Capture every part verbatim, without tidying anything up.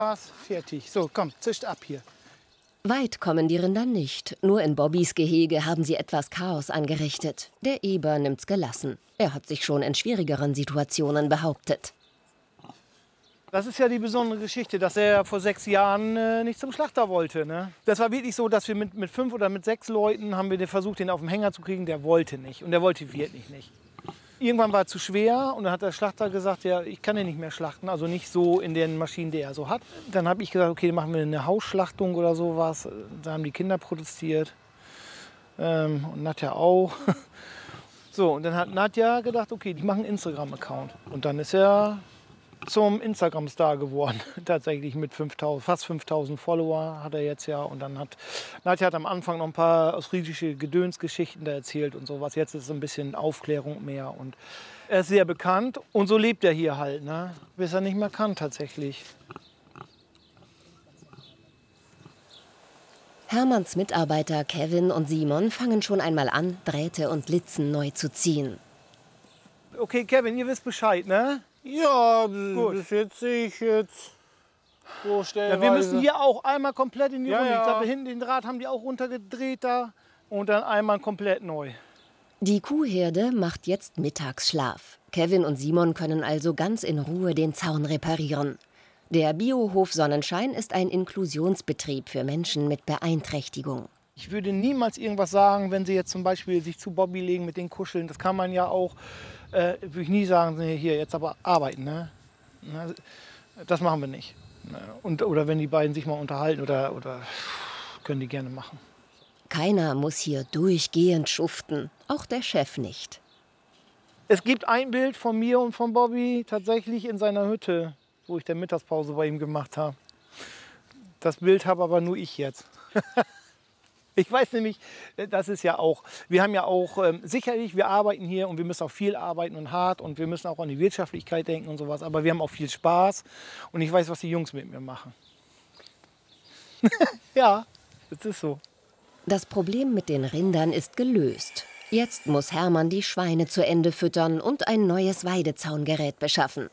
Was? Fertig. So, komm, zischt ab hier. Weit kommen die Rinder nicht. Nur in Bobbys Gehege haben sie etwas Chaos angerichtet. Der Eber nimmt's gelassen. Er hat sich schon in schwierigeren Situationen behauptet. Das ist ja die besondere Geschichte, dass er vor sechs Jahren äh, nicht zum Schlachter wollte. Ne? Das war wirklich so, dass wir mit, mit fünf oder mit sechs Leuten haben wir versucht, den auf den Hänger zu kriegen. Der wollte nicht und der wollte wirklich nicht. Irgendwann war es zu schwer und dann hat der Schlachter gesagt, ja, ich kann den nicht mehr schlachten, also nicht so in den Maschinen, die er so hat. Dann habe ich gesagt, okay, dann machen wir eine Hausschlachtung oder sowas. Da haben die Kinder protestiert ähm, und Nadja auch. So, und dann hat Nadja gedacht, okay, die machen einen Instagram-Account. Und dann ist er zum Instagram-Star geworden, tatsächlich mit fünftausend, fast fünftausend Follower hat er jetzt ja. Und dann hat Nadja hat am Anfang noch ein paar ostfriesische Gedönsgeschichten da erzählt und sowas. Jetzt ist es ein bisschen Aufklärung mehr und er ist sehr bekannt und so lebt er hier halt, ne? Bis er nicht mehr kann tatsächlich. Hermanns Mitarbeiter Kevin und Simon fangen schon einmal an, Drähte und Litzen neu zu ziehen. Okay, Kevin, ihr wisst Bescheid, ne? Ja, Gut. Das jetzt sehe ich jetzt so stellenweise. Ja, wir müssen hier auch einmal komplett in die Ja, Runde. Ich ja. glaube, hinten den Draht haben die auch runtergedreht da und dann einmal komplett neu. Die Kuhherde macht jetzt Mittagsschlaf. Kevin und Simon können also ganz in Ruhe den Zaun reparieren. Der Biohof Sonnenschein ist ein Inklusionsbetrieb für Menschen mit Beeinträchtigung. Ich würde niemals irgendwas sagen, wenn sie jetzt zum Beispiel sich zu Bobby legen mit den Kuscheln. Das kann man ja auch, äh, würde ich nie sagen, nee, hier jetzt aber arbeiten. Ne? Na, das machen wir nicht. Und, oder wenn die beiden sich mal unterhalten, oder, oder können die gerne machen. Keiner muss hier durchgehend schuften, auch der Chef nicht. Es gibt ein Bild von mir und von Bobby tatsächlich in seiner Hütte, wo ich der Mittagspause bei ihm gemacht habe. Das Bild habe aber nur ich jetzt. Ich weiß nämlich, das ist ja auch, wir haben ja auch, ähm, sicherlich, wir arbeiten hier und wir müssen auch viel arbeiten und hart und wir müssen auch an die Wirtschaftlichkeit denken und sowas, aber wir haben auch viel Spaß und ich weiß, was die Jungs mit mir machen. Ja, das ist so. Das Problem mit den Rindern ist gelöst. Jetzt muss Hermann die Schweine zu Ende füttern und ein neues Weidezaungerät beschaffen.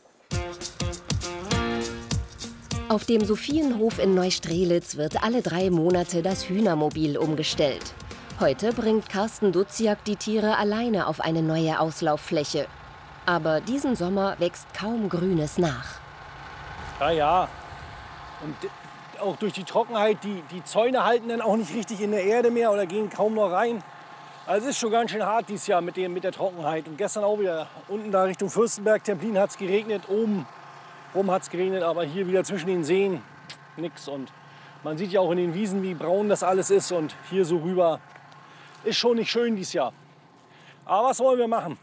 Auf dem Sophienhof in Neustrelitz wird alle drei Monate das Hühnermobil umgestellt. Heute bringt Carsten Duziak die Tiere alleine auf eine neue Auslauffläche. Aber diesen Sommer wächst kaum Grünes nach. Ja, ja. Und auch durch die Trockenheit, die, die Zäune halten dann auch nicht richtig in der Erde mehr oder gehen kaum noch rein. Also es ist schon ganz schön hart dieses Jahr mit, dem, mit der Trockenheit. Und gestern auch wieder unten da Richtung Fürstenberg, Templin hat es geregnet, oben rum hat es geregnet, aber hier wieder zwischen den Seen nix. Und man sieht ja auch in den Wiesen, wie braun das alles ist. Und hier so rüber ist schon nicht schön dieses Jahr. Aber was wollen wir machen?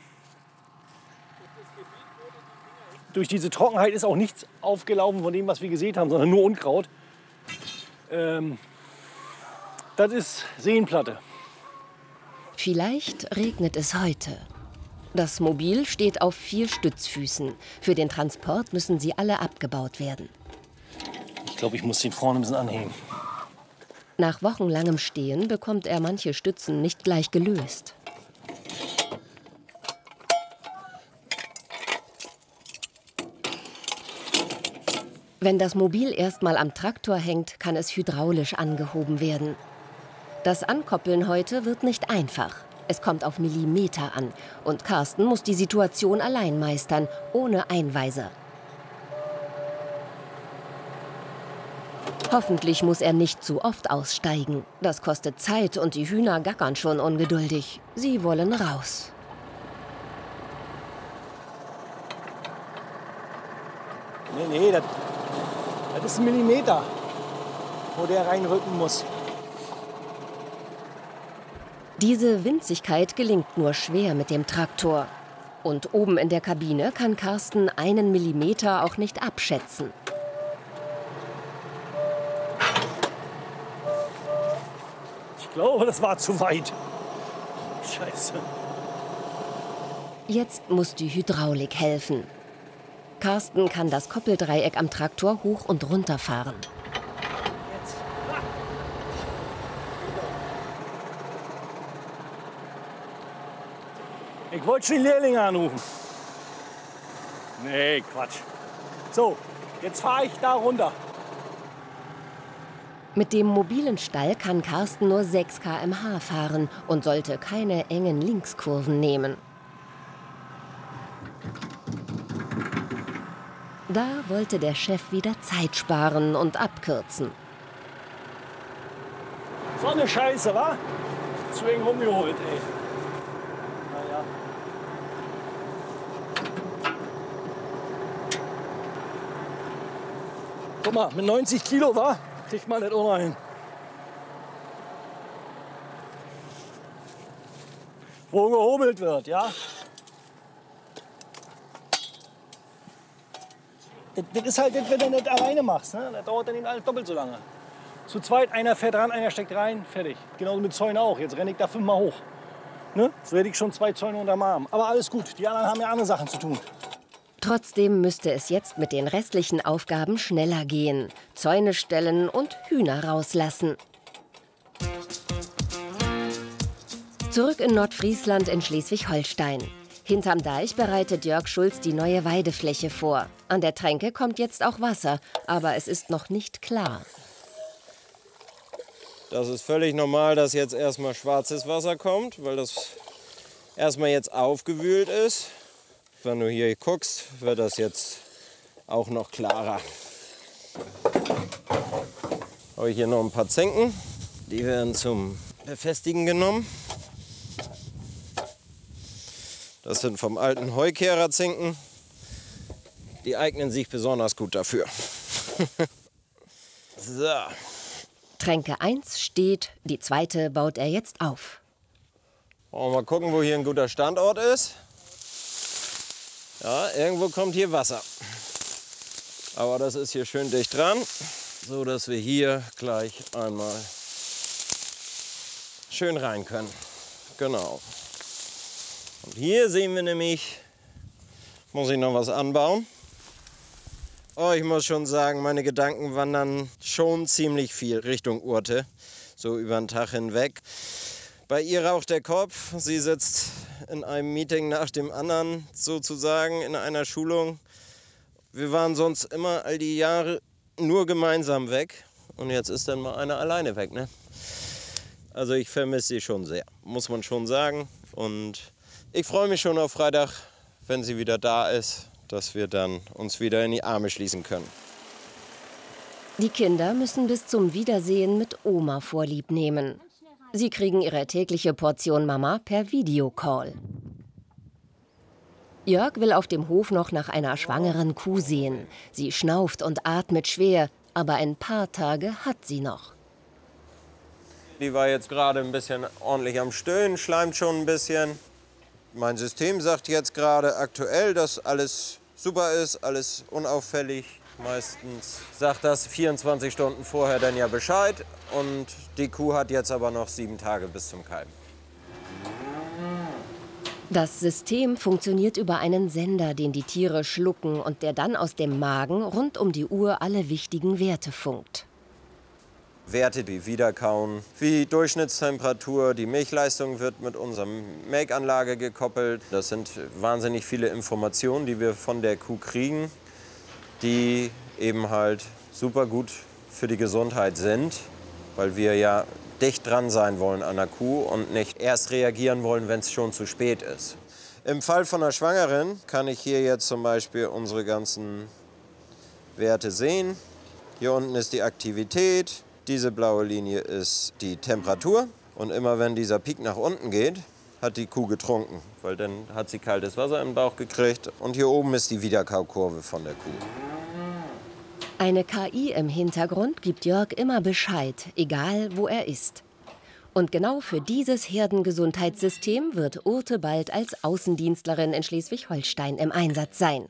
Durch diese Trockenheit ist auch nichts aufgelaufen von dem, was wir gesät haben, sondern nur Unkraut. Ähm, das ist Seenplatte. Vielleicht regnet es heute. Das Mobil steht auf vier Stützfüßen. Für den Transport müssen sie alle abgebaut werden. Ich glaube, ich muss den vorne ein bisschen anheben. Nach wochenlangem Stehen bekommt er manche Stützen nicht gleich gelöst. Wenn das Mobil erstmal am Traktor hängt, kann es hydraulisch angehoben werden. Das Ankoppeln heute wird nicht einfach. Es kommt auf Millimeter an und Carsten muss die Situation allein meistern, ohne Einweiser. Hoffentlich muss er nicht zu oft aussteigen. Das kostet Zeit und die Hühner gackern schon ungeduldig. Sie wollen raus. Nee, nee, das, das ist ein Millimeter, wo der reinrücken muss. Diese Winzigkeit gelingt nur schwer mit dem Traktor. Und oben in der Kabine kann Carsten einen Millimeter auch nicht abschätzen. Ich glaube, das war zu weit. Scheiße. Jetzt muss die Hydraulik helfen. Carsten kann das Koppeldreieck am Traktor hoch und runter fahren. Ich wollte schon die Lehrlinge anrufen. Nee, Quatsch. So, Jetzt fahre ich da runter. Mit dem mobilen Stall kann Carsten nur sechs Kilometer pro Stunde fahren und sollte keine engen Linkskurven nehmen. Da wollte der Chef wieder Zeit sparen und abkürzen. So eine Scheiße, wa? Zu eng rumgeholt, ey. Naja. Guck mal, mit neunzig Kilo, wa? Kriegt man nicht ohne hin. Wo gehobelt wird, ja? Das, das ist halt das, wenn du nicht alleine machst. Ne? Das dauert dann eben alles doppelt so lange. Zu zweit, einer fährt ran, einer steckt rein, fertig. Genauso mit Zäunen auch. Jetzt renne ich da fünfmal hoch. Ne? Jetzt rede ich schon zwei Zäune unterm Arm. Aber alles gut, die anderen haben ja andere Sachen zu tun. Trotzdem müsste es jetzt mit den restlichen Aufgaben schneller gehen. Zäune stellen und Hühner rauslassen. Zurück in Nordfriesland in Schleswig-Holstein. Hinterm Deich bereitet Jörg Schulz die neue Weidefläche vor. An der Tränke kommt jetzt auch Wasser, aber es ist noch nicht klar. Das ist völlig normal, dass jetzt erstmal schwarzes Wasser kommt, weil das erstmal jetzt aufgewühlt ist. Wenn du hier guckst, wird das jetzt auch noch klarer. Habe ich hier noch ein paar Zinken. Die werden zum Befestigen genommen. Das sind vom alten Heukehrer-Zinken. Die eignen sich besonders gut dafür. So. Tränke eins steht, die zweite baut er jetzt auf. Wollen wir mal gucken, wo hier ein guter Standort ist. Ja, irgendwo kommt hier Wasser. Aber das ist hier schön dicht dran, so dass wir hier gleich einmal schön rein können. Genau. Und hier sehen wir nämlich, muss ich noch was anbauen. Oh, ich muss schon sagen, meine Gedanken wandern schon ziemlich viel Richtung Urte, so über den Tag hinweg. Bei ihr raucht der Kopf, sie sitzt in einem Meeting nach dem anderen, sozusagen in einer Schulung. Wir waren sonst immer all die Jahre nur gemeinsam weg und jetzt ist dann mal einer alleine weg, ne? Also ich vermisse sie schon sehr, muss man schon sagen. Und ich freue mich schon auf Freitag, wenn sie wieder da ist, dass wir dann uns wieder in die Arme schließen können. Die Kinder müssen bis zum Wiedersehen mit Oma Vorlieb nehmen. Sie kriegen ihre tägliche Portion Mama per Videocall. Jörg will auf dem Hof noch nach einer schwangeren Kuh sehen. Sie schnauft und atmet schwer, aber ein paar Tage hat sie noch. Die war jetzt gerade ein bisschen ordentlich am Stöhnen, schleimt schon ein bisschen. Mein System sagt jetzt gerade aktuell, dass alles super ist, alles unauffällig. Meistens sagt das vierundzwanzig Stunden vorher dann ja Bescheid. Und die Kuh hat jetzt aber noch sieben Tage bis zum Kalben. Das System funktioniert über einen Sender, den die Tiere schlucken und der dann aus dem Magen rund um die Uhr alle wichtigen Werte funkt. Werte wie Wiederkauen, wie Durchschnittstemperatur, die Milchleistung wird mit unserer Melkanlage gekoppelt. Das sind wahnsinnig viele Informationen, die wir von der Kuh kriegen, die eben halt super gut für die Gesundheit sind, weil wir ja dicht dran sein wollen an der Kuh und nicht erst reagieren wollen, wenn es schon zu spät ist. Im Fall von einer Schwangeren kann ich hier jetzt zum Beispiel unsere ganzen Werte sehen. Hier unten ist die Aktivität, diese blaue Linie ist die Temperatur und immer wenn dieser Peak nach unten geht, hat die Kuh getrunken, weil dann hat sie kaltes Wasser im Bauch gekriegt und hier oben ist die Wiederkaukurve von der Kuh. Eine K I im Hintergrund gibt Jörg immer Bescheid, egal wo er ist. Und genau für dieses Herdengesundheitssystem wird Urte bald als Außendienstlerin in Schleswig-Holstein im Einsatz sein.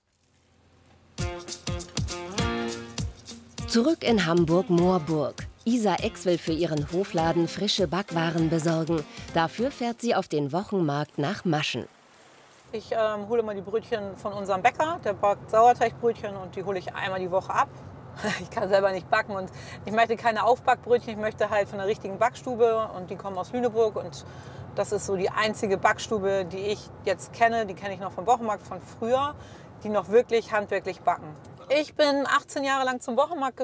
Zurück in Hamburg-Moorburg. Isa Ex will für ihren Hofladen frische Backwaren besorgen. Dafür fährt sie auf den Wochenmarkt nach Maschen. Ich ähm, hole mal die Brötchen von unserem Bäcker, der backt Sauerteigbrötchen und die hole ich einmal die Woche ab. Ich kann selber nicht backen und ich möchte keine Aufbackbrötchen, ich möchte halt von der richtigen Backstube und die kommen aus Lüneburg und das ist so die einzige Backstube, die ich jetzt kenne, die kenne ich noch vom Wochenmarkt von früher, die noch wirklich handwerklich backen. Ich bin achtzehn Jahre lang zum Wochenmarkt